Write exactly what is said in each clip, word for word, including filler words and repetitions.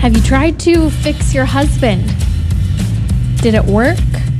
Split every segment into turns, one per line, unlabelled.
Have you tried to fix your husband? Did it work?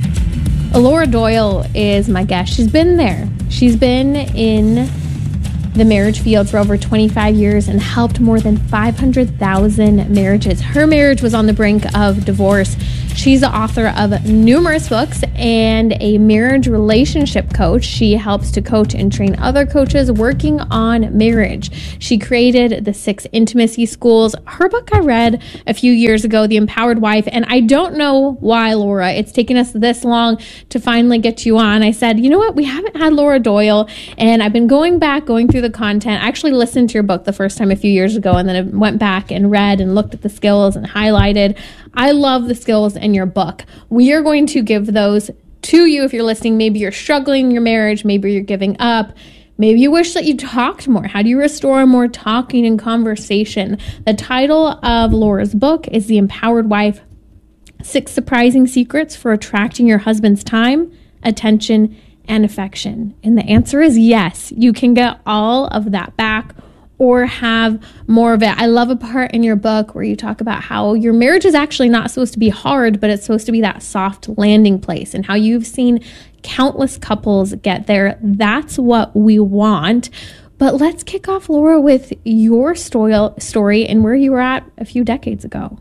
Laura Doyle is my guest. She's been there. She's been in the marriage field for over twenty-five years and helped more than five hundred thousand marriages. Her marriage was on the brink of divorce. She's the author of numerous books and a marriage relationship coach. She helps to coach and train other coaches working on marriage. She created the Six Intimacy Schools. Her book I read a few years ago, The Empowered Wife, and I don't know why, Laura, it's taken us this long to finally get you on. I said, you know what, we haven't had Laura Doyle, and I've been going back, going through the content. I actually listened to your book the first time a few years ago, and then I went back and read and looked at the skills and highlighted. I love the skills in your book. We are going to give those to you if you're listening. Maybe you're struggling in your marriage. Maybe you're giving up. Maybe you wish that you talked more. How do you restore more talking and conversation? The title of Laura's book is The Empowered Wife, Six Surprising Secrets for Attracting Your Husband's Time, Attention, and Affection. And the answer is yes. You can get all of that back or have more of it. I love a part in your book where you talk about how your marriage is actually not supposed to be hard, but it's supposed to be that soft landing place, and how you've seen countless couples get there. That's what we want. But let's kick off, Laura, with your story, story and where you were at a few decades ago.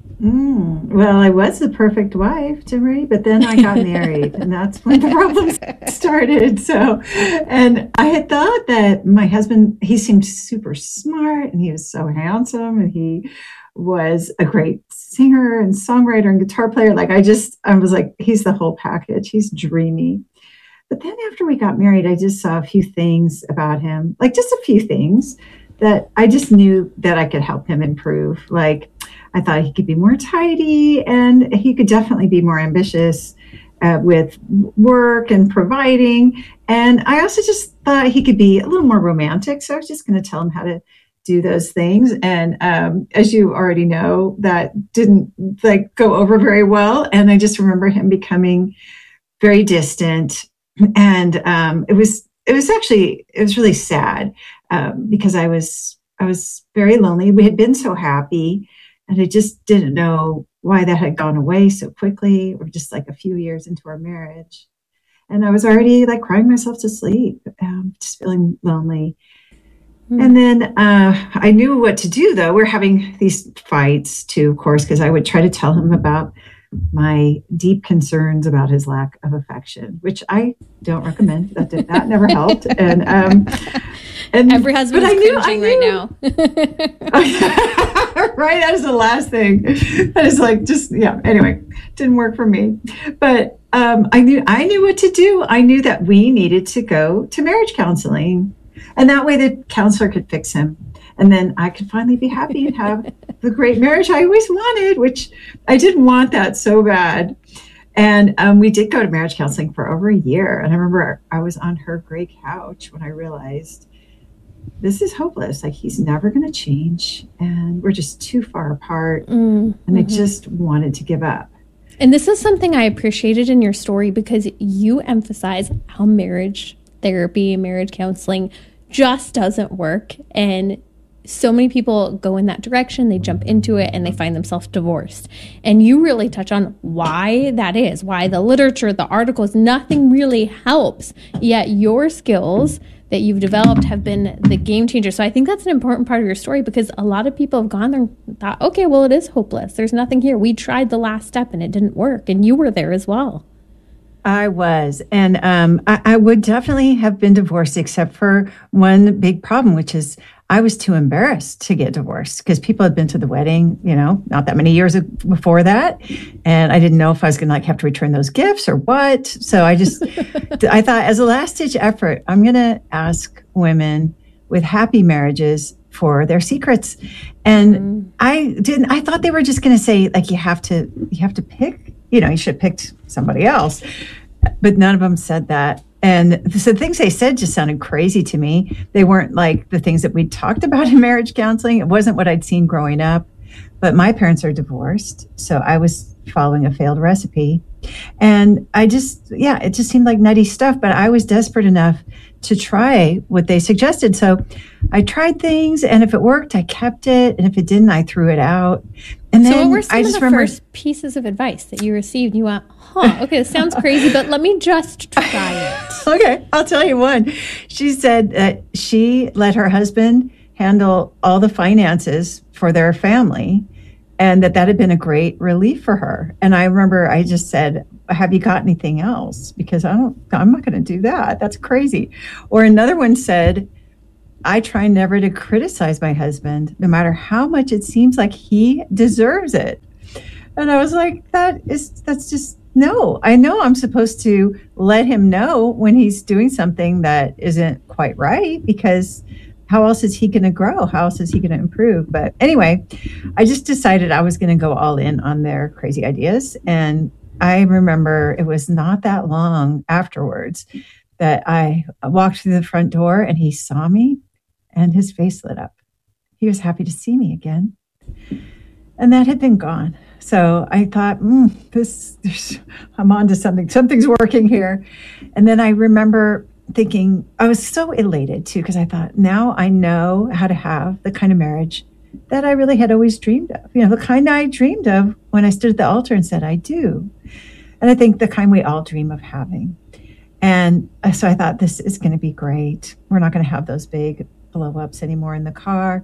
Mm, well, I was the perfect wife to Marie, but then I got married, and that's when the problems started. So, and I had thought that my husband, he seemed super smart, and he was so handsome, and he was a great singer and songwriter and guitar player. Like I just, I was like, he's the whole package. He's dreamy. But then after we got married, I just saw a few things about him, like just a few things that I just knew that I could help him improve. Like I thought he could be more tidy, and he could definitely be more ambitious uh, with work and providing. And I also just thought he could be a little more romantic. So I was just going to tell him how to do those things. And um, as you already know, that didn't like go over very well. And I just remember him becoming very distant. And um, it was, it was actually, it was really sad um, because I was, I was very lonely. We had been so happy, and I just didn't know why that had gone away so quickly, or just like a few years into our marriage. And I was already like crying myself to sleep, um, just feeling lonely. Mm. And then uh, I knew what to do, though. We're having these fights too, of course, because I would try to tell him about my deep concerns about his lack of affection, which I don't recommend. That did, that never helped. And um, and
every husband is
knew,
cringing right now.
Right, that is the last thing. That is like just yeah. Anyway, didn't work for me. But um, I knew I knew what to do. I knew that we needed to go to marriage counseling, and that way the counselor could fix him. And then I could finally be happy and have the great marriage I always wanted, which I didn't want that so bad. And um, we did go to marriage counseling for over a year. And I remember I was on her gray couch when I realized this is hopeless. Like, he's never going to change. And we're just too far apart. Mm-hmm. And I just wanted to give up.
And this is something I appreciated in your story, because you emphasize how marriage therapy, marriage counseling just doesn't work. And so many people go in that direction, they jump into it, and they find themselves divorced. And you really touch on why that is, why the literature, the articles, nothing really helps. Yet your skills that you've developed have been the game changer. So I think that's an important part of your story, because a lot of people have gone there and thought, okay, well, it is hopeless. There's nothing here. We tried the last step and it didn't work. And you were there as well.
I was. And um, I, I would definitely have been divorced, except for one big problem, which is I was too embarrassed to get divorced, because people had been to the wedding, you know, not that many years before that. And I didn't know if I was going to like have to return those gifts or what. So I just, I thought as a last ditch effort, I'm going to ask women with happy marriages for their secrets. And mm-hmm. I didn't, I thought they were just going to say, like, you have to, you have to pick, you know, you should have picked somebody else. But none of them said that. And so the things they said just sounded crazy to me. They weren't like the things that we talked about in marriage counseling. It wasn't what I'd seen growing up. But my parents are divorced, so I was following a failed recipe. And I just, yeah, it just seemed like nutty stuff. But I was desperate enough to try what they suggested. So I tried things, and if it worked, I kept it. And if it didn't, I threw it out. And
so
then
what were some
I
of
just
the
remember,
first pieces of advice that you received? You went, huh, okay, this sounds crazy, but let me just try it.
Okay, I'll tell you one. She said that she let her husband handle all the finances for their family, and that that had been a great relief for her. And I remember I just said, have you got anything else? Because I don't, I'm not going to do that. That's crazy. Or another one said, I try never to criticize my husband, no matter how much it seems like he deserves it. And I was like, that is, that's just, no, I know I'm supposed to let him know when he's doing something that isn't quite right, because how else is he going to grow? How else is he going to improve? But anyway, I just decided I was going to go all in on their crazy ideas. And I remember it was not that long afterwards that I walked through the front door and he saw me and his face lit up. He was happy to see me again. And that had been gone. So I thought, mm, this, this, I'm on to something. Something's working here. And then I remember thinking, I was so elated too, because I thought, now I know how to have the kind of marriage that I really had always dreamed of. You know, the kind I dreamed of when I stood at the altar and said, I do. And I think the kind we all dream of having. And so I thought, this is going to be great. We're not going to have those big blow-ups anymore in the car.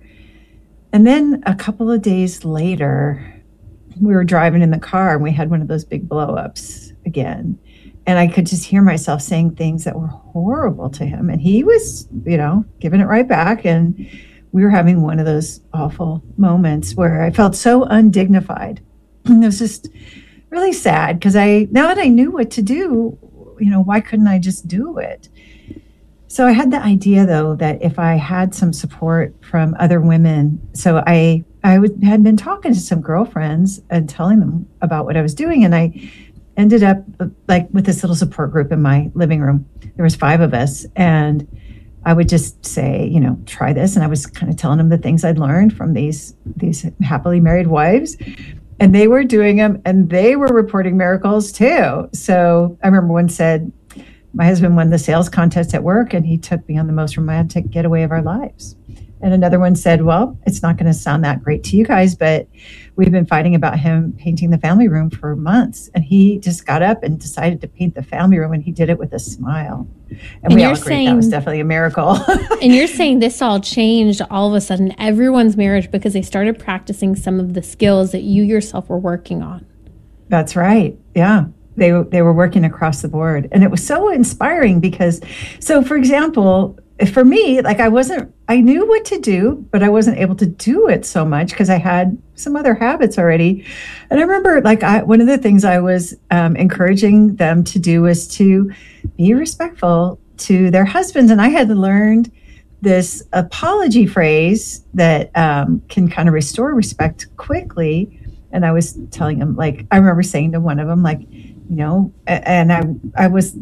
And then a couple of days later, we were driving in the car and we had one of those big blow-ups again. And I could just hear myself saying things that were horrible to him. And he was, you know, giving it right back. And we were having one of those awful moments where I felt so undignified. And it was just really sad because I, now that I knew what to do, you know, why couldn't I just do it? So I had the idea, though, that if I had some support from other women, so I, I would, had been talking to some girlfriends and telling them about what I was doing. And I ended up like with this little support group in my living room. There was five of us, and I would just say, you know, try this. And I was kind of telling them the things I'd learned from these, these happily married wives, and they were doing them and they were reporting miracles too. So I remember one said, my husband won the sales contest at work and he took me on the most romantic getaway of our lives. And another one said, well, it's not going to sound that great to you guys, but we've been fighting about him painting the family room for months. And he just got up and decided to paint the family room, and he did it with a smile. And, and we all agreed saying, that was definitely a miracle.
And you're saying this all changed all of a sudden everyone's marriage because they started practicing some of the skills that you yourself were working on.
That's right. Yeah. They, they were working across the board. And it was so inspiring because, so for example, for me, like I wasn't, I knew what to do, but I wasn't able to do it so much because I had some other habits already. And I remember like I, one of the things I was um, encouraging them to do was to be respectful to their husbands. And I had learned this apology phrase that um, can kind of restore respect quickly. And I was telling them, like, I remember saying to one of them, like, you know, and I, I was,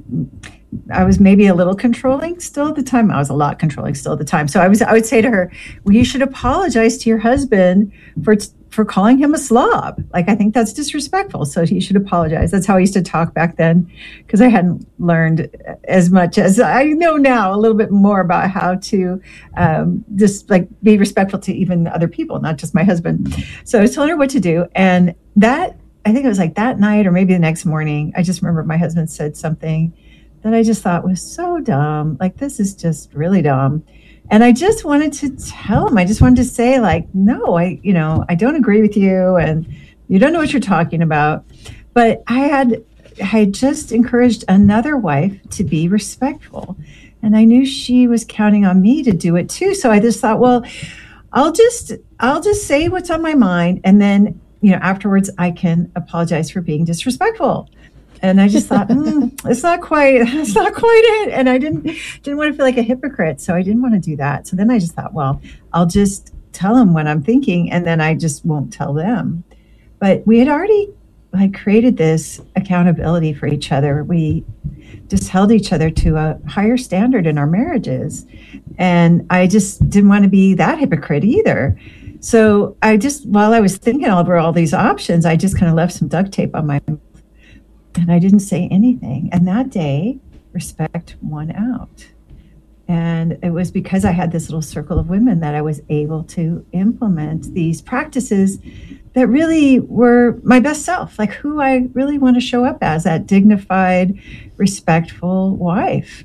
I was maybe a little controlling still at the time. I was a lot controlling still at the time. So I was, I would say to her, well, you should apologize to your husband for, for calling him a slob. Like, I think that's disrespectful. So you should apologize. That's how I used to talk back then, because I hadn't learned as much as I know now, a little bit more about how to um, just like be respectful to even other people, not just my husband. So I was telling her what to do. And that, I think it was like that night or maybe the next morning, I just remember my husband said something that I just thought was so dumb. Like, this is just really dumb. And I just wanted to tell him, I just wanted to say, like, no, I, you know, I don't agree with you and you don't know what you're talking about. But I had, I had just encouraged another wife to be respectful. And I knew she was counting on me to do it too. So I just thought, well, I'll just, I'll just say what's on my mind. And then, you know, afterwards I can apologize for being disrespectful. And I just thought, mm, it's not quite, it's not quite it. And I didn't, didn't want to feel like a hypocrite. So I didn't want to do that. So then I just thought, well, I'll just tell them what I'm thinking, and then I just won't tell them. But we had already like created this accountability for each other. We just held each other to a higher standard in our marriages. And I just didn't want to be that hypocrite either. So I just, while I was thinking over all these options, I just kind of left some duct tape on my mouth. And I didn't say anything. And that day, respect won out. And it was because I had this little circle of women that I was able to implement these practices that really were my best self, like who I really want to show up as, that dignified, respectful wife.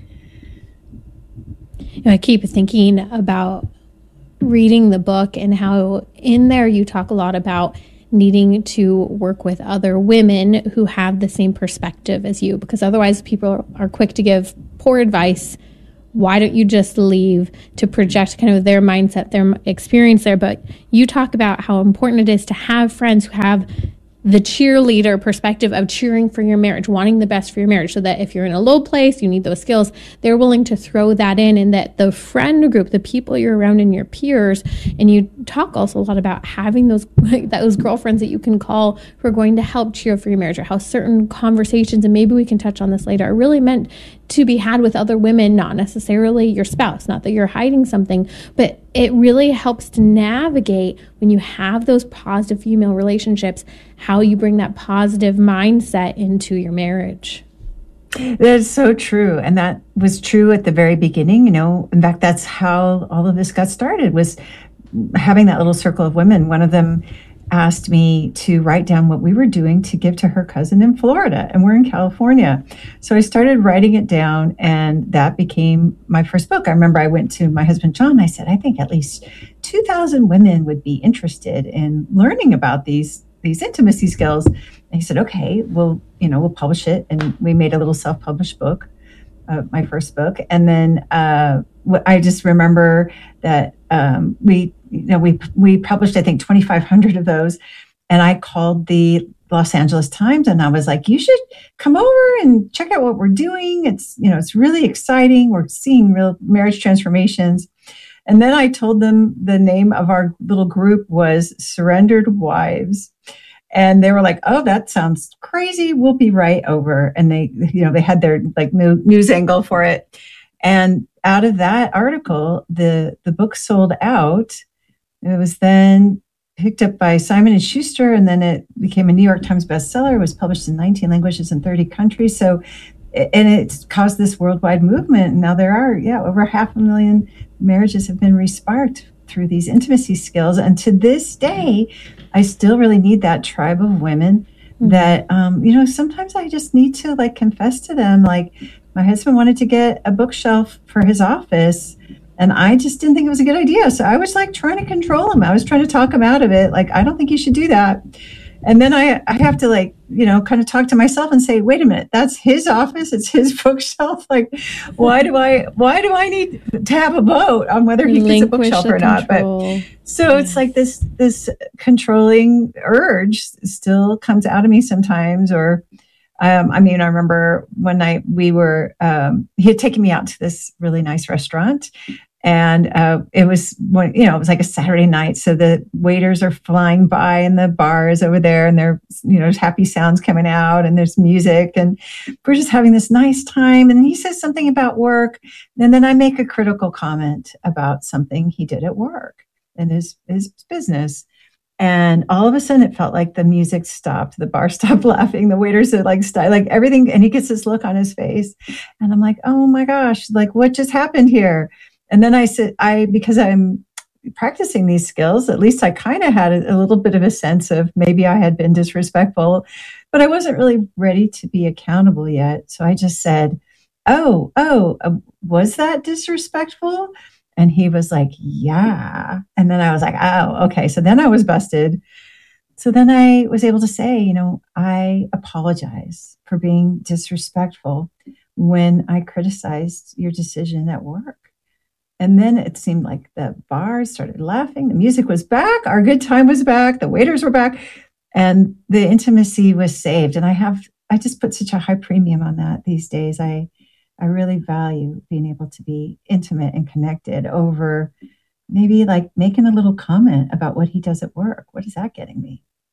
I keep thinking about reading the book and how in there you talk a lot about needing to work with other women who have the same perspective as you, because otherwise people are quick to give poor advice. Why don't you just leave, to project kind of their mindset, their experience there? But you talk about how important it is to have friends who have the cheerleader perspective of cheering for your marriage, wanting the best for your marriage, so that if you're in a low place, you need those skills, they're willing to throw that in, and that the friend group, the people you're around and your peers, and you talk also a lot about having those like, those girlfriends that you can call who are going to help cheer for your marriage, or how certain conversations, and maybe we can touch on this later, are really meant to be had with other women, not necessarily your spouse, not that you're hiding something, but it really helps to navigate when you have those positive female relationships, how you bring that positive mindset into your marriage.
That is so true. And that was true at the very beginning. You know, in fact, that's how all of this got started, was having that little circle of women. One of them asked me to write down what we were doing to give to her cousin in Florida, and we're in California. So I started writing it down, and that became my first book. I remember I went to my husband, John, I said, I think at least two thousand women would be interested in learning about these, these intimacy skills. And he said, okay, well, you know, we'll publish it. And we made a little self-published book, uh, my first book. And then uh, I just remember that um, we, you know, we we published, I think, twenty-five hundred of those. And I called the Los Angeles Times and I was like, you should come over and check out what we're doing. It's, you know, it's really exciting. We're seeing real marriage transformations. And then I told them the name of our little group was Surrendered Wives. And they were like, oh, that sounds crazy. We'll be right over. And they, you know, they had their like new news angle for it. And out of that article, the, the book sold out. It was then picked up by Simon and Schuster, and then it became a New York Times bestseller. It was published in nineteen languages in thirty countries. So, and it's caused this worldwide movement. And now there are, yeah, over half a million marriages have been resparked through these intimacy skills. And to this day, I still really need that tribe of women mm-hmm. that, um, you know, sometimes I just need to like confess to them, like, my husband wanted to get a bookshelf for his office, and I just didn't think it was a good idea. So I was like trying to control him. I was trying to talk him out of it. Like, I don't think you should do that. And then I, I have to like, you know, kind of talk to myself and say, wait a minute, that's his office. It's his bookshelf. Like, why do I, why do I need to have a vote on whether he gets a bookshelf or not? But so yes. It's like this, this controlling urge still comes out of me sometimes. Or, um, I mean, I remember one night we were, um, he had taken me out to this really nice restaurant. And uh, it was, you know, it was like a Saturday night. So the waiters are flying by and the bar is over there and there, you know, there's happy sounds coming out and there's music and we're just having this nice time. And he says something about work. And then I make a critical comment about something he did at work and his, his business. And all of a sudden it felt like the music stopped. The bar stopped laughing. The waiters are like, st- like everything. And he gets this look on his face. And I'm like, oh my gosh, like what just happened here? And then I said, I, because I'm practicing these skills, at least I kind of had a, a little bit of a sense of maybe I had been disrespectful, but I wasn't really ready to be accountable yet. So I just said, oh, oh, uh, was that disrespectful? And he was like, yeah. And then I was like, oh, okay. So then I was busted. So then I was able to say, you know, I apologize for being disrespectful when I criticized your decision at work. And then it seemed like the bars started laughing. The music was back. Our good time was back. The waiters were back. And the intimacy was saved. And I have, I just put such a high premium on that these days. I, I really value being able to be intimate and connected over maybe like making a little comment about what he does at work. What is that getting me?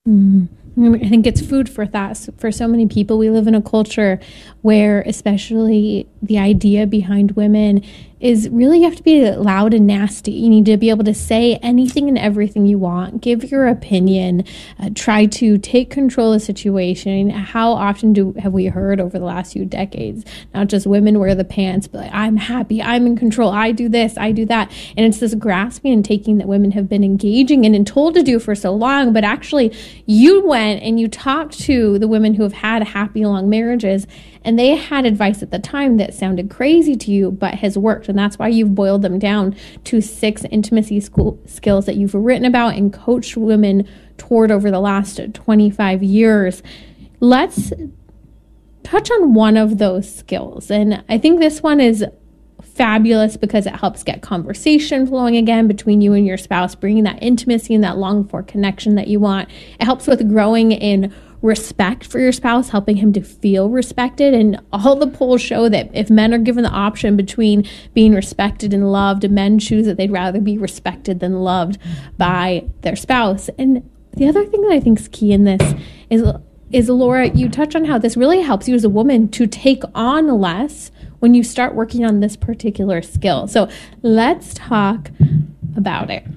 Mm. I think it's food for thought for so many people. We live in a culture where, especially the idea behind women is really you have to be loud and nasty. You need to be able to say anything and everything you want, give your opinion, uh, try to take control of the situation. How often do have we heard over the last few decades, not just women wear the pants, but like, I'm happy, I'm in control, I do this, I do that. And it's this grasping and taking that women have been engaging in and told to do for so long. But actually, you went and you talked to the women who have had happy, long marriages, and they had advice at the time that sounded crazy to you, but has worked. And that's why you've boiled them down to six intimacy school skills that you've written about and coached women toward over the last twenty-five years. Let's touch on one of those skills. And I think this one is fabulous because it helps get conversation flowing again between you and your spouse, bringing that intimacy and that longed for connection that you want. It helps with growing in respect for your spouse, helping him to feel respected. And all the polls show that if men are given the option between being respected and loved, men choose that they'd rather be respected than loved by their spouse. And the other thing that I think is key in this is, is Laura, you touch on how this really helps you as a woman to take on less when you start working on this particular skill. So let's talk about it.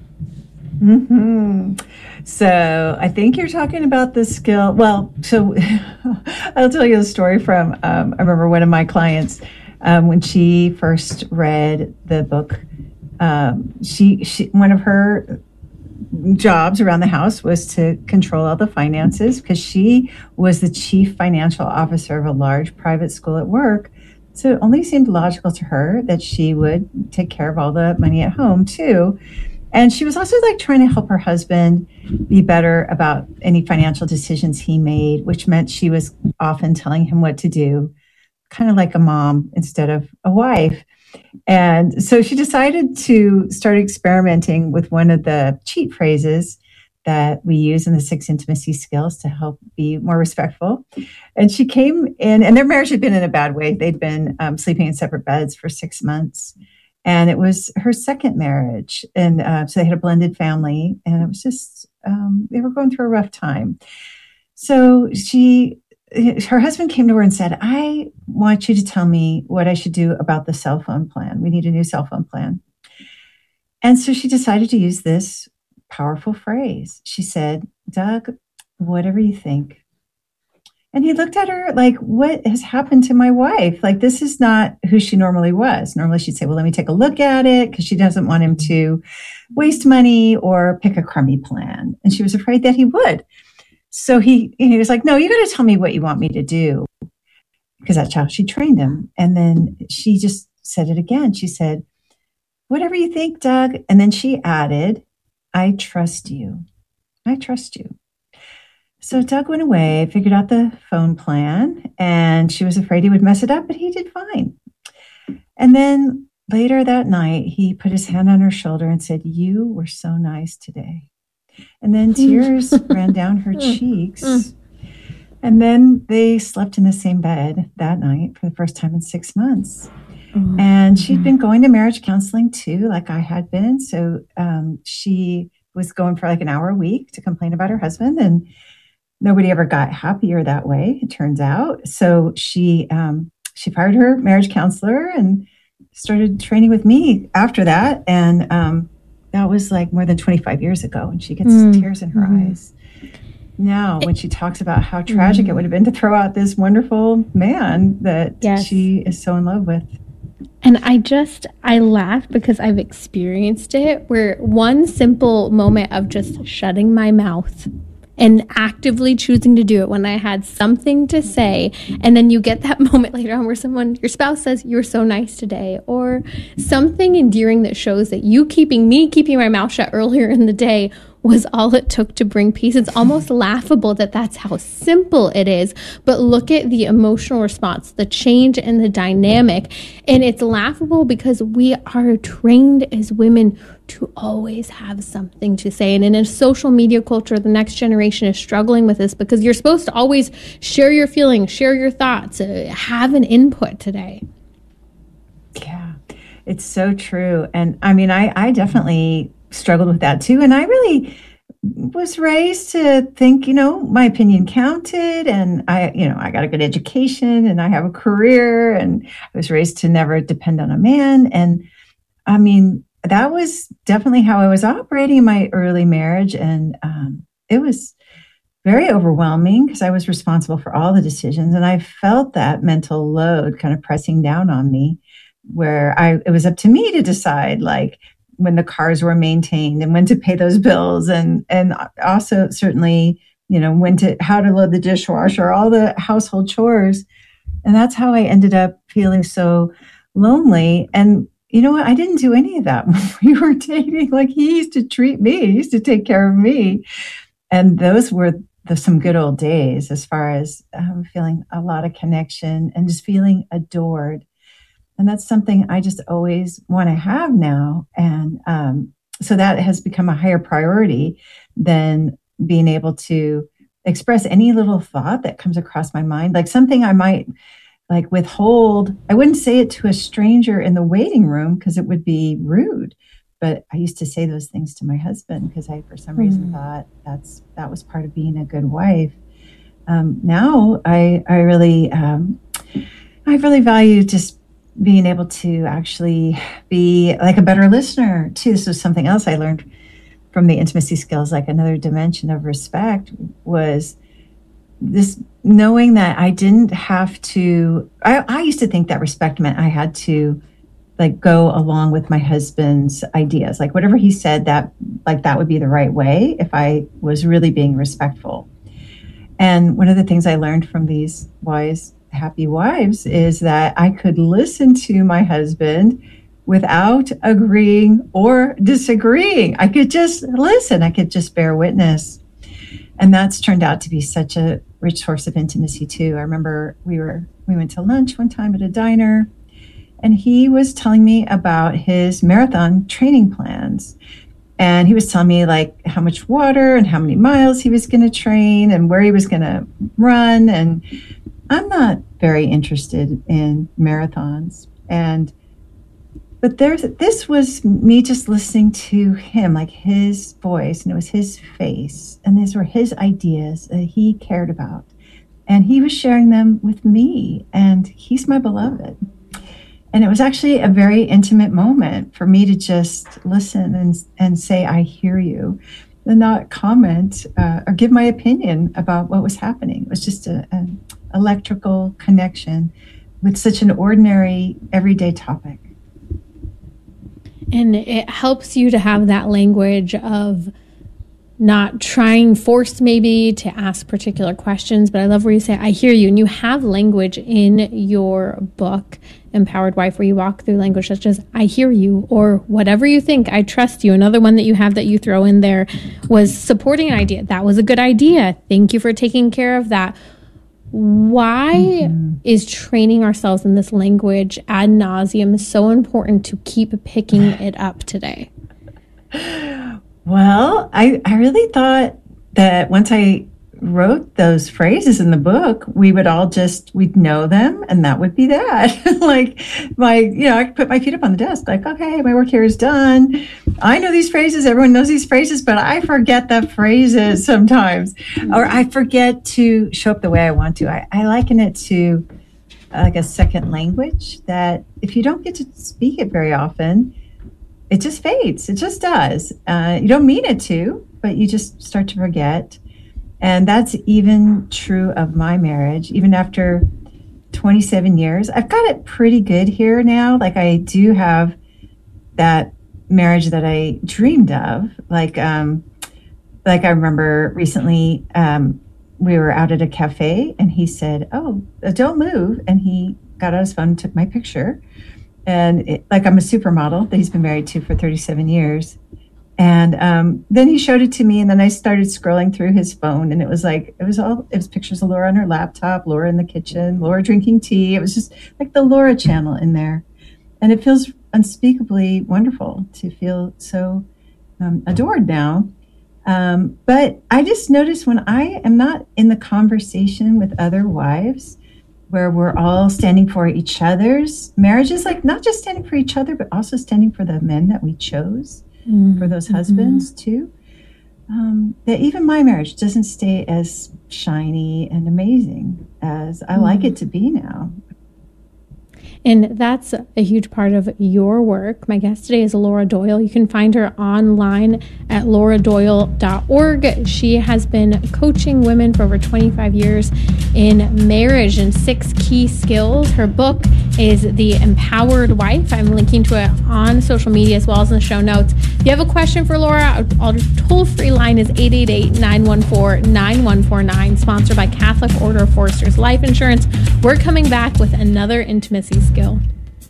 Mm-hmm. So I think you're talking about the skill. Well, so I'll tell you a story from, um, I remember one of my clients, um, when she first read the book, um, she, she, one of her jobs around the house was to control all the finances because she was the chief financial officer of a large private school at work. So it only seemed logical to her that she would take care of all the money at home too. And she was also like trying to help her husband be better about any financial decisions he made, which meant she was often telling him what to do, kind of like a mom instead of a wife. And so she decided to start experimenting with one of the cheat phrases that we use in the six intimacy skills to help be more respectful. And she came in, and their marriage had been in a bad way. They'd been um, sleeping in separate beds for six months. And it was her second marriage. And uh, so they had a blended family. And it was just, um, they were going through a rough time. So she, her husband came to her and said, I want you to tell me what I should do about the cell phone plan. We need a new cell phone plan. And so she decided to use this powerful phrase. She said, Doug, whatever you think. And he looked at her like, what has happened to my wife? Like, this is not who she normally was. Normally she'd say, well, let me take a look at it, because she doesn't want him to waste money or pick a crummy plan. And she was afraid that he would. So he, he was like, no, you got to tell me what you want me to do, because that's how she trained him. And then she just said it again. She said, whatever you think, Doug. And then she added, I trust you. I trust you. So Doug went away, figured out the phone plan, and she was afraid he would mess it up, but he did fine. And then later that night, he put his hand on her shoulder and said, you were so nice today. And then tears ran down her cheeks. And then they slept in the same bed that night for the first time in six months. Mm-hmm. And she'd been going to marriage counseling too, like I had been. So um, she was going for like an hour a week to complain about her husband, and nobody ever got happier that way, it turns out. So she um, she fired her marriage counselor and started training with me after that. And um, that was like more than twenty-five years ago. And she gets mm-hmm. tears in her mm-hmm. eyes now when she talks about how tragic mm-hmm. it would have been to throw out this wonderful man that yes. she is so in love with.
And I just, I laugh because I've experienced it, where one simple moment of just shutting my mouth and actively choosing to do it when I had something to say. And then you get that moment later on where someone, your spouse says, you're so nice today, or something endearing that shows that you keeping me, keeping my mouth shut earlier in the day was all it took to bring peace. It's almost laughable that that's how simple it is. But look at the emotional response, the change in the dynamic. And it's laughable because we are trained as women to always have something to say. And in a social media culture, the next generation is struggling with this because you're supposed to always share your feelings, share your thoughts, uh, have an input today.
Yeah, it's so true. And I mean, I, I definitely struggled with that too. And I really was raised to think, you know, my opinion counted, and I, you know, I got a good education and I have a career, and I was raised to never depend on a man. And I mean, that was definitely how I was operating in my early marriage. And um, it was very overwhelming because I was responsible for all the decisions. And I felt that mental load kind of pressing down on me, where I, it was up to me to decide, like, when the cars were maintained and when to pay those bills, and and also certainly, you know, when to, how to load the dishwasher, all the household chores. And that's how I ended up feeling so lonely. And you know what? I didn't do any of that when we were dating. Like, he used to treat me, he used to take care of me. And those were the, some good old days, as far as um, feeling a lot of connection and just feeling adored. And that's something I just always want to have now. And um, so that has become a higher priority than being able to express any little thought that comes across my mind, like something I might like withhold. I wouldn't say it to a stranger in the waiting room because it would be rude. But I used to say those things to my husband because I, for some reason, mm. thought that's that was part of being a good wife. Um, now I I really um, I really value just being able to actually be like a better listener too. So something else I learned from the intimacy skills, like another dimension of respect, was this knowing that I didn't have to, I, I used to think that respect meant I had to like go along with my husband's ideas, like whatever he said, that like that would be the right way if I was really being respectful. And one of the things I learned from these wise happy wives is that I could listen to my husband without agreeing or disagreeing. I could just listen. I could just bear witness. And that's turned out to be such a rich source of intimacy too. I remember we were we went to lunch one time at a diner, and he was telling me about his marathon training plans. And he was telling me like how much water and how many miles he was going to train and where he was going to run. And I'm not very interested in marathons. And, but there's, this was me just listening to him, like his voice, and it was his face. And these were his ideas that he cared about. And he was sharing them with me, and he's my beloved. And it was actually a very intimate moment for me to just listen and, and say, I hear you, and not comment uh, or give my opinion about what was happening. It was just a, an electrical connection with such an ordinary, everyday topic.
And it helps you to have that language of not trying forced maybe to ask particular questions. But I love where you say, I hear you. And you have language in your book, Empowered Wife, where you walk through language such as, I hear you, or whatever you think, I trust you. Another one that you have that you throw in there was supporting an idea. That was a good idea. Thank you for taking care of that. Why mm-hmm. is training ourselves in this language ad nauseum so important to keep picking it up today?
Well, I, I really thought that once I wrote those phrases in the book, we would all just, we'd know them, and that would be that. Like my, you know, I could put my feet up on the desk, like, okay, my work here is done. I know these phrases. Everyone knows these phrases, but I forget the phrases sometimes, mm-hmm. or I forget to show up the way I want to. I, I liken it to uh, like a second language that if you don't get to speak it very often, it just fades. It just does. Uh, you don't mean it to, but you just start to forget. And that's even true of my marriage. Even after twenty-seven years, I've got it pretty good here now. Like I do have that marriage that I dreamed of. Like, um, like I remember recently, um, we were out at a cafe, and he said, "Oh, don't move." And he got out his phone and took my picture. And it, like I'm a supermodel that he's been married to for thirty-seven years. And um, then he showed it to me, and then I started scrolling through his phone, and it was like, it was all, it was pictures of Laura on her laptop, Laura in the kitchen, Laura drinking tea. It was just like the Laura channel in there. And it feels unspeakably wonderful to feel so um, adored now. Um, but I just noticed when I am not in the conversation with other wives, where we're all standing for each other's marriage, is like not just standing for each other, but also standing for the men that we chose. Mm-hmm. For those husbands too. um, that even my marriage doesn't stay as shiny and amazing as I mm. like it to be now.
And that's a huge part of your work. My guest today is Laura Doyle. You can find her online at laura doyle dot org. She has been coaching women for over twenty-five years in marriage and six key skills. Her book is The Empowered Wife. I'm linking to it on social media as well as in the show notes. If you have a question for Laura, our toll-free line is eight eight eight, nine one four, nine one four nine, sponsored by Catholic Order of Foresters Life Insurance. We're coming back with another intimacy skill.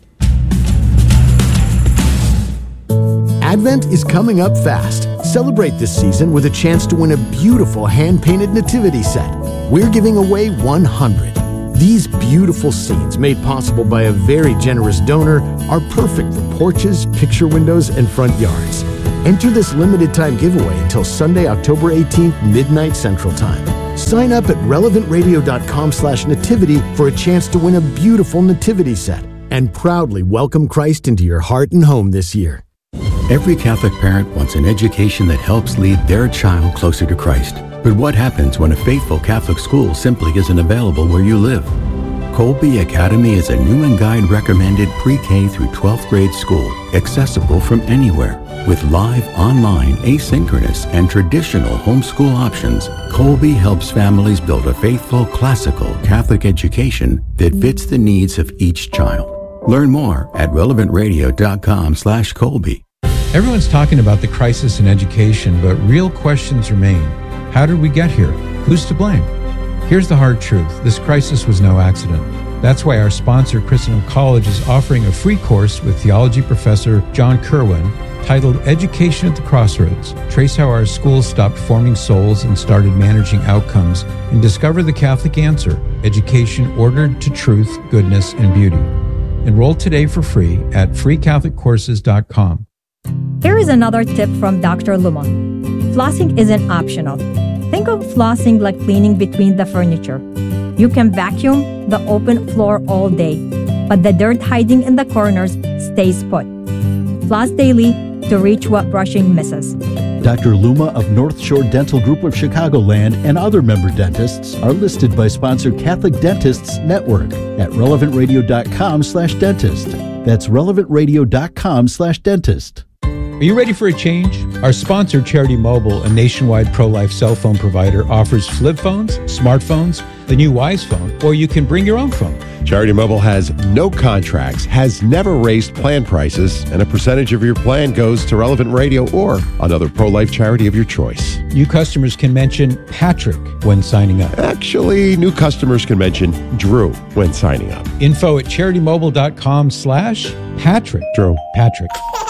Advent is coming up fast. Celebrate this season with a chance to win a beautiful hand-painted nativity set. We're giving away one hundred. These beautiful scenes, made possible by a very generous donor, are perfect for porches, picture windows, and front yards. Enter this limited-time giveaway until Sunday, October eighteenth, midnight Central Time. Sign up at relevant radio dot com slash nativity for a chance to win a beautiful nativity set and proudly welcome Christ into your heart and home this year.
Every Catholic parent wants an education that helps lead their child closer to Christ. But what happens when a faithful Catholic school simply isn't available where you live? Colby Academy is a new and guide recommended pre-K through twelfth grade school, accessible from anywhere. With live, online, asynchronous, and traditional homeschool options, Colby helps families build a faithful, classical Catholic education that fits the needs of each child. Learn more at relevant radio dot com slash Colby.
Everyone's talking about the crisis in education, but real questions remain. How did we get here? Who's to blame? Here's the hard truth. This crisis was no accident. That's why our sponsor, Christendom College, is offering a free course with theology professor John Kerwin titled Education at the Crossroads. Trace how our schools stopped forming souls and started managing outcomes, and discover the Catholic answer: education ordered to truth, goodness, and beauty. Enroll today for free at free catholic courses dot com.
Here is another tip from Doctor Lumon. Flossing isn't optional. Think of flossing like cleaning between the furniture. You can vacuum the open floor all day, but the dirt hiding in the corners stays put. Floss daily to reach what brushing misses.
Doctor Luma of North Shore Dental Group of Chicagoland and other member dentists are listed by sponsor Catholic Dentists Network at relevant radio dot com slash dentist. That's relevant radio dot com slash dentist.
Are you ready for a change? Our sponsor, Charity Mobile, a nationwide pro-life cell phone provider, offers flip phones, smartphones, the new Wise phone, or you can bring your own phone.
Charity Mobile has no contracts, has never raised plan prices, and a percentage of your plan goes to Relevant Radio or another pro-life charity of your choice.
New customers can mention Patrick when signing up.
Actually, new customers can mention Drew when signing up.
Info at charity mobile dot com slash Patrick.
Drew.
Patrick.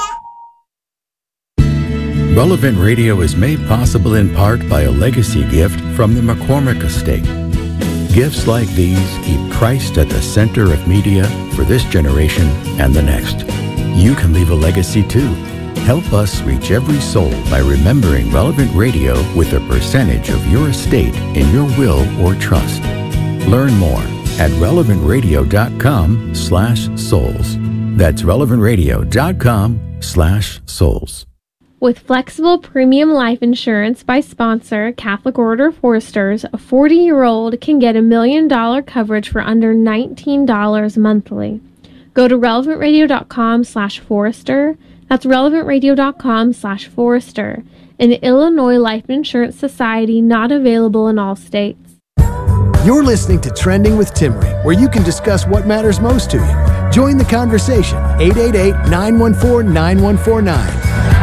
Relevant Radio is made possible in part by a legacy gift from the McCormick Estate. Gifts like these keep Christ at the center of media for this generation and the next. You can leave a legacy too. Help us reach every soul by remembering Relevant Radio with a percentage of your estate in your will or trust. Learn more at relevant radio dot com slash souls. That's relevant radio dot com slash souls.
With flexible premium life insurance by sponsor Catholic Order of Foresters, a forty-year-old can get a million dollar coverage for under nineteen dollars monthly. Go to relevant radio dot com slash forester. That's relevant radio dot com slash forester. An Illinois Life Insurance Society, not available in all states.
You're listening to Trending with Timmerie, where you can discuss what matters most to you. Join the conversation. eight eight eight, nine one four, nine one four nine.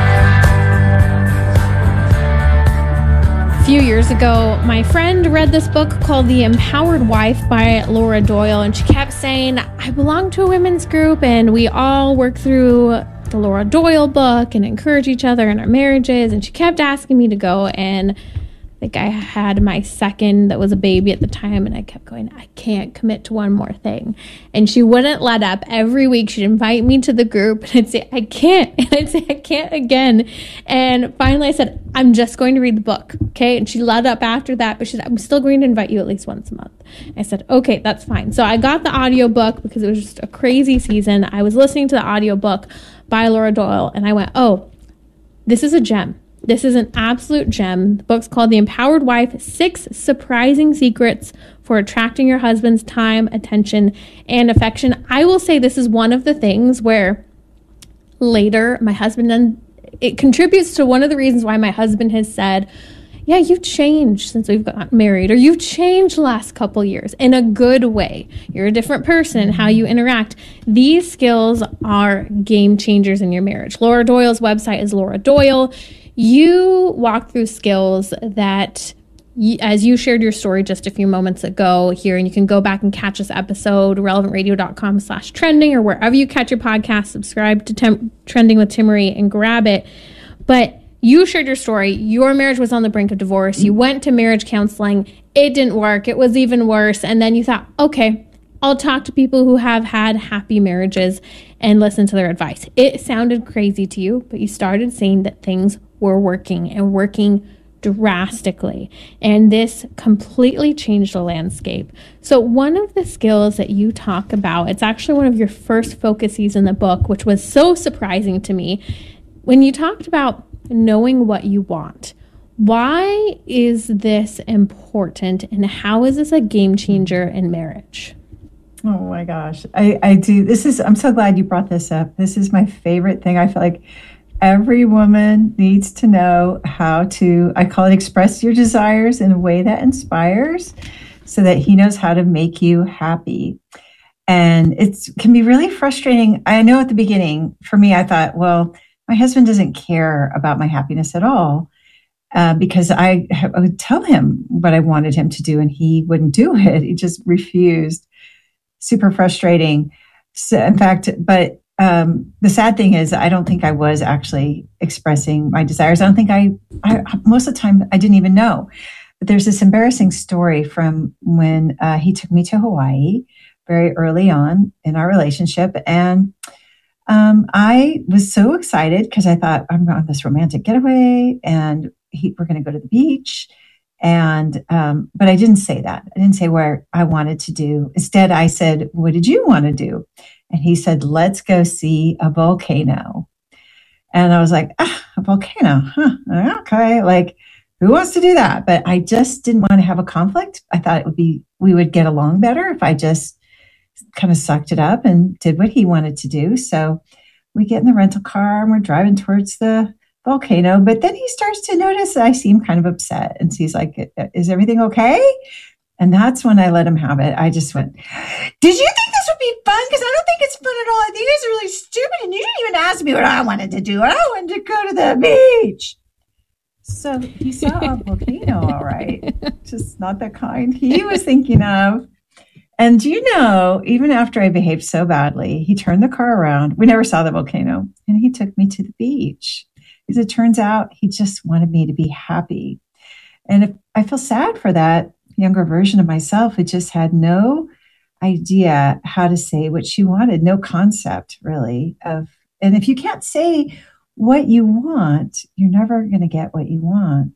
A few years ago, my friend read this book called The Empowered Wife by Laura Doyle, and she kept saying, I belong to a women's group and we all work through the Laura Doyle book and encourage each other in our marriages. And she kept asking me to go, and I think I had my second that was a baby at the time, and I kept going, I can't commit to one more thing. And she wouldn't let up. Every week she'd invite me to the group, and I'd say, I can't. And I'd say, I can't again. And finally I said, I'm just going to read the book, okay? And she let up after that, but she said, I'm still going to invite you at least once a month. I said, okay, that's fine. So I got the audiobook because it was just a crazy season. I was listening to the audiobook by Laura Doyle, and I went, oh, this is a gem. This is an absolute gem. The book's called The Empowered Wife, Six Surprising Secrets for Attracting Your Husband's Time, Attention, and Affection. I will say this is one of the things where later my husband, and it contributes to one of the reasons why my husband has said, yeah, you've changed since we've gotten married, or you've changed the last couple years in a good way. You're a different person in how you interact. These skills are game changers in your marriage. Laura Doyle's website is Laura Doyle. You walk through skills that, as you shared your story just a few moments ago here, and you can go back and catch this episode, relevantradio.com slash trending, or wherever you catch your podcast, subscribe to Tem- Trending with Timmerie and grab it. But you shared your story. Your marriage was on the brink of divorce. You went to marriage counseling. It didn't work. It was even worse. And then you thought, okay, I'll talk to people who have had happy marriages and listen to their advice. It sounded crazy to you, but you started seeing that things were working and working drastically. And this completely changed the landscape. So one of the skills that you talk about, it's actually one of your first focuses in the book, which was so surprising to me, when you talked about knowing what you want. Why is this important, and how is this a game changer in marriage?
Oh my gosh. I, I do. This is, I'm so glad you brought this up. This is my favorite thing. I feel like every woman needs to know how to, I call it express your desires in a way that inspires, so that he knows how to make you happy. And it can be really frustrating. I know at the beginning, for me, I thought, well, my husband doesn't care about my happiness at all, uh, because I, I would tell him what I wanted him to do and he wouldn't do it. He just refused. Super frustrating. So, in fact, but um, the sad thing is, I don't think I was actually expressing my desires. I don't think I, I most of the time, I didn't even know. But there's this embarrassing story from when uh, he took me to Hawaii very early on in our relationship. And um, I was so excited because I thought, I'm on this romantic getaway and he, we're going to go to the beach. And, um, but I didn't say that. I didn't say where I wanted to do. Instead, I said, what did you want to do? And he said, let's go see a volcano. And I was like, ah, a volcano. Huh. Okay. Like, who wants to do that? But I just didn't want to have a conflict. I thought it would be, we would get along better if I just kind of sucked it up and did what he wanted to do. So we get in the rental car and we're driving towards the volcano, but then he starts to notice that I seem kind of upset, and he's like, is everything okay? And that's when I let him have it. I just went, did you think this would be fun? Because I don't think it's fun at all. I think it's really stupid, and you didn't even ask me what I wanted to do. I wanted to go to the beach. So he saw a volcano, all right, just not the kind he was thinking of. And you know, even after I behaved so badly, he turned the car around. We never saw the volcano, and he took me to the beach. As it turns out, he just wanted me to be happy. And if, I feel sad for that younger version of myself who just had no idea how to say what she wanted, no concept really of, and if you can't say what you want, you're never going to get what you want.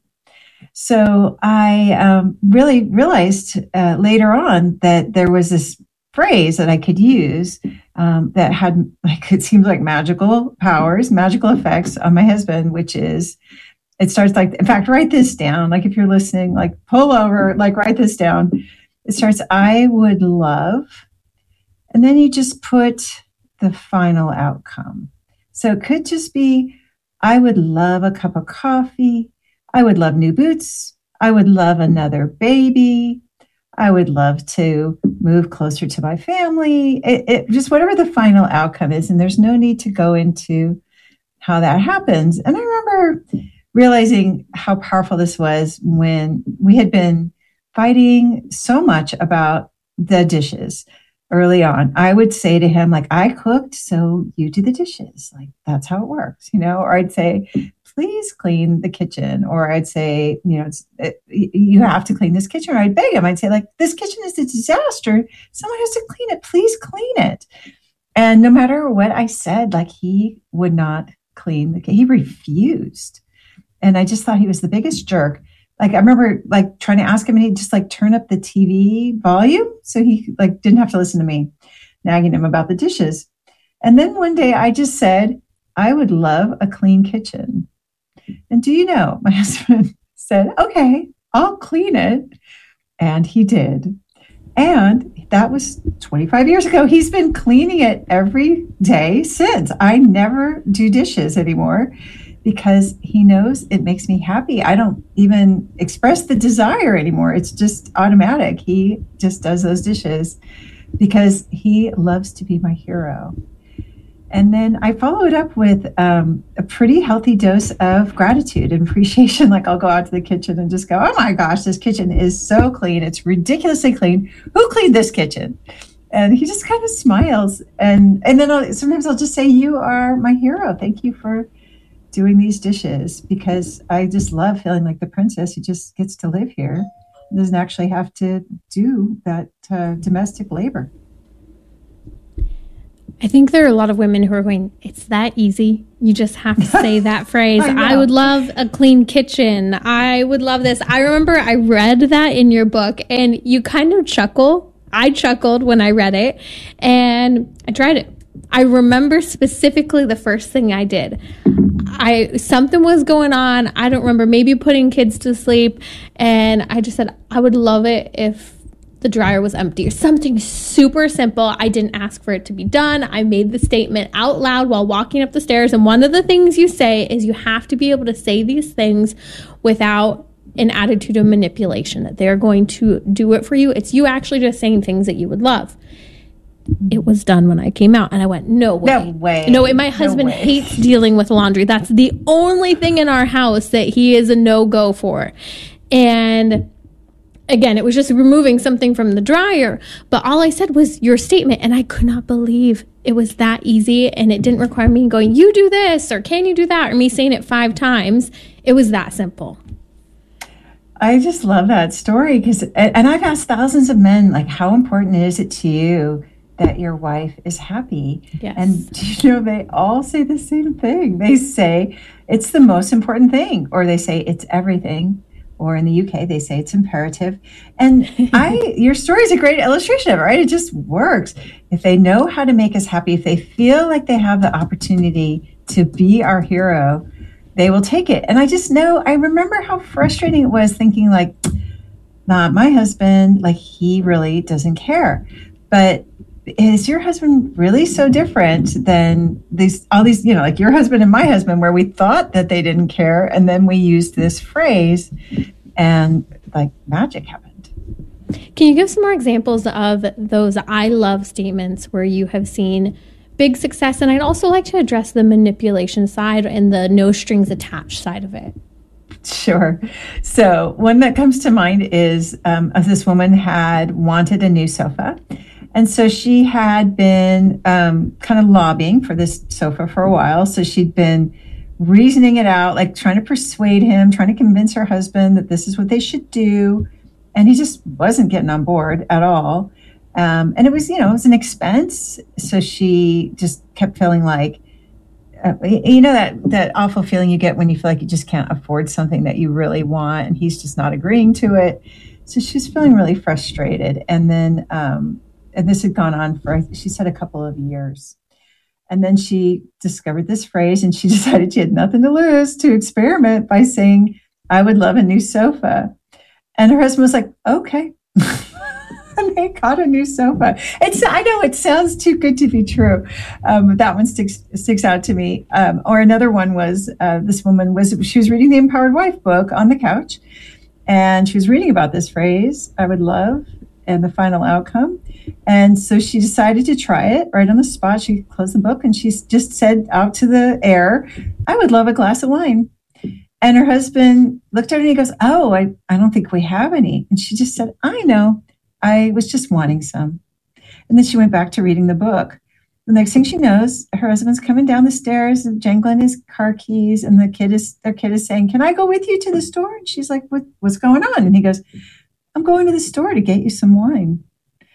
So I um, really realized uh, later on that there was this phrase that I could use um, that had, like, it seems like magical powers, magical effects on my husband, which is, it starts like, in fact, write this down. Like if you're listening, like pull over, like write this down. It starts, I would love, and then you just put the final outcome. So it could just be, I would love a cup of coffee. I would love new boots. I would love another baby. I would love to move closer to my family. It, it just whatever the final outcome is. And there's no need to go into how that happens. And I remember realizing how powerful this was when we had been fighting so much about the dishes early on. I would say to him, like, I cooked, so you do the dishes. Like, that's how it works, you know? Or I'd say, please clean the kitchen. Or I'd say, you know, it's, it, you have to clean this kitchen. Or I'd beg him. I'd say, like, this kitchen is a disaster. Someone has to clean it. Please clean it. And no matter what I said, like, he would not clean the kitchen. He refused. And I just thought he was the biggest jerk. Like, I remember, like, trying to ask him, and he'd just, like, turn up the T V volume so he, like, didn't have to listen to me nagging him about the dishes. And then one day I just said, I would love a clean kitchen. And do you know, my husband said, okay, I'll clean it. And he did. And that was twenty-five years ago. He's been cleaning it every day since. I never do dishes anymore because he knows it makes me happy. I don't even express the desire anymore. It's just automatic. He just does those dishes because he loves to be my hero. And then I follow it up with um, a pretty healthy dose of gratitude and appreciation. Like I'll go out to the kitchen and just go, oh my gosh, this kitchen is so clean. It's ridiculously clean. Who cleaned this kitchen? And he just kind of smiles. And, and then I'll, sometimes I'll just say, you are my hero. Thank you for doing these dishes, because I just love feeling like the princess who just gets to live here. Doesn't actually have to do that uh, domestic labor.
I think there are a lot of women who are going, it's that easy. You just have to say that phrase. I, I would love a clean kitchen. I would love this. I remember I read that in your book and you kind of chuckle. I chuckled when I read it and I tried it. I remember specifically the first thing I did. I something was going on. I don't remember, maybe putting kids to sleep. And I just said, I would love it if the dryer was empty or something super simple. I didn't ask for it to be done. I made the statement out loud while walking up the stairs. And one of the things you say is you have to be able to say these things without an attitude of manipulation, that they're going to do it for you. It's you actually just saying things that you would love. It was done when I came out and I went, no way.
No way.
No way. My husband
no way.
hates dealing with laundry. That's the only thing in our house that he is a no-go for. And again, it was just removing something from the dryer. But all I said was your statement. And I could not believe it was that easy. And it didn't require me going, you do this, or can you do that? Or me saying it five times. It was that simple.
I just love that story. because, And I've asked thousands of men, like, how important is it to you that your wife is happy?
Yes.
And, you know, they all say the same thing. They say it's the most important thing, or they say it's everything. Or in the U K, they say it's imperative. And I, your story is a great illustration of it, right? It just works. If they know how to make us happy, if they feel like they have the opportunity to be our hero, they will take it. And I just know, I remember how frustrating it was thinking like, not my husband, like he really doesn't care. But is your husband really so different than these, all these, you know, like your husband and my husband, where we thought that they didn't care. And then we used this phrase and like magic happened.
Can you give some more examples of those I love statements where you have seen big success? And I'd also like to address the manipulation side and the no strings attached side of it.
Sure. So one that comes to mind is um, this woman had wanted a new sofa. And so she had been um, kind of lobbying for this sofa for a while. So she'd been reasoning it out, like trying to persuade him, trying to convince her husband that this is what they should do. And he just wasn't getting on board at all. Um, and it was, you know, it was an expense. So she just kept feeling like, uh, you know, that, that awful feeling you get when you feel like you just can't afford something that you really want and he's just not agreeing to it. So she's feeling really frustrated. And then, um, and this had gone on for, she said, a couple of years. And then she discovered this phrase and she decided she had nothing to lose to experiment by saying, I would love a new sofa. And her husband was like, okay. And they got a new sofa. It's, I know it sounds too good to be true. Um, but that one sticks, sticks out to me. Um, or another one was, uh, this woman was, she was reading the Empowered Wife book on the couch. And she was reading about this phrase, I would love, and the final outcome. And so she decided to try it right on the spot. She closed the book and she just said out to the air, I would love a glass of wine. And her husband looked at her and he goes, oh, I, I don't think we have any. And she just said, I know, I was just wanting some. And then she went back to reading the book. The next thing she knows, her husband's coming down the stairs and jangling his car keys. And the kid is, their kid is saying, can I go with you to the store? And she's like, what, what's going on? And he goes, I'm going to the store to get you some wine.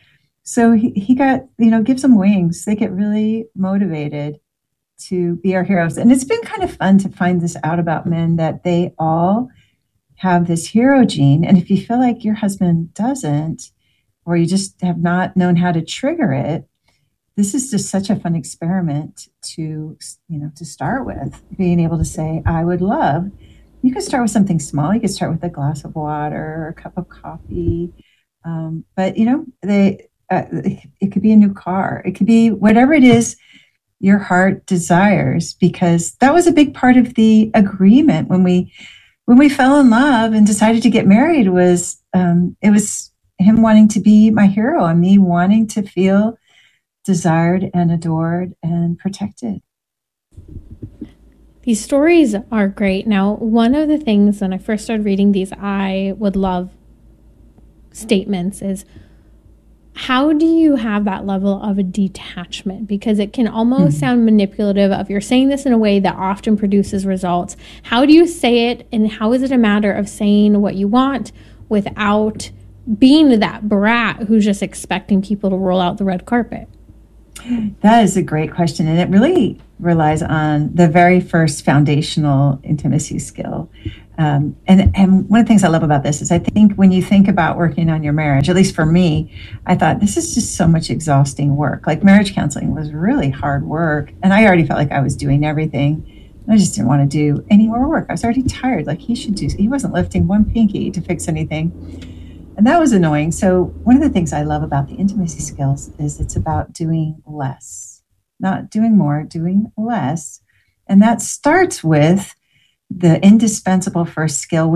So he, he got, you know, gives them wings. They get really motivated to be our heroes. And it's been kind of fun to find this out about men, that they all have this hero gene. And if you feel like your husband doesn't, or you just have not known how to trigger it, this is just such a fun experiment to, you know, to start with, being able to say, I would love. You could start with something small. You could start with a glass of water or a cup of coffee. Um, but, you know, they, uh, it could be a new car. It could be whatever it is your heart desires, because that was a big part of the agreement when we when we fell in love and decided to get married. Was um, it was him wanting to be my hero and me wanting to feel desired and adored and protected.
These stories are great. Now, one of the things when I first started reading these I would love statements is, how do you have that level of a detachment? Because it can almost mm-hmm. sound manipulative of you're saying this in a way that often produces results. How do you say it, and how is it a matter of saying what you want without being that brat who's just expecting people to roll out the red carpet?
That is a great question, and it really relies on the very first foundational intimacy skill. Um, and, and one of the things I love about this is I think when you think about working on your marriage, at least for me, I thought this is just so much exhausting work. Like marriage counseling was really hard work, and I already felt like I was doing everything. I just didn't want to do any more work. I was already tired. Like he should do, he wasn't lifting one pinky to fix anything. And that was annoying. So one of the things I love about the intimacy skills is it's about doing less, not doing more, doing less. And that starts with the indispensable first skill,